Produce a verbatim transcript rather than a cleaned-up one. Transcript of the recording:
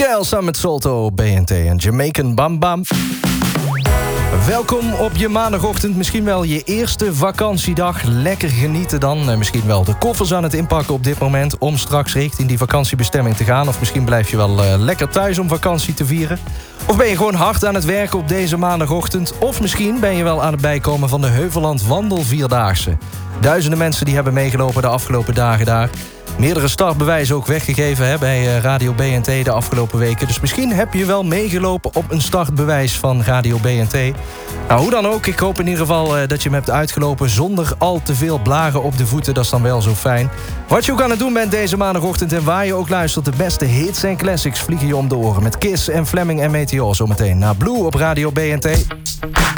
Style samen met Salto, B N T en Jamaican Bam Bam. Welkom op je maandagochtend, misschien wel je eerste vakantiedag. Lekker genieten dan. Misschien wel de koffers aan het inpakken op dit moment om straks richting die vakantiebestemming te gaan. Of misschien blijf je wel uh, lekker thuis om vakantie te vieren. Of ben je gewoon hard aan het werken op deze maandagochtend. Of misschien ben je wel aan het bijkomen van de Heuvelland Wandelvierdaagse. Duizenden mensen die hebben meegelopen de afgelopen dagen daar. Meerdere startbewijzen ook weggegeven hè, bij Radio B N T de afgelopen weken. Dus misschien heb je wel meegelopen op een startbewijs van Radio B N T. Nou, hoe dan ook, ik hoop in ieder geval uh, dat je hem hebt uitgelopen zonder al te veel blaren op de voeten. Dat is dan wel zo fijn. Wat je ook aan het doen bent deze maandagochtend en waar je ook luistert, de beste hits en classics vliegen je om de oren. Met Kiss en Fleming en Meteor zometeen. Na Blue op Radio B N T.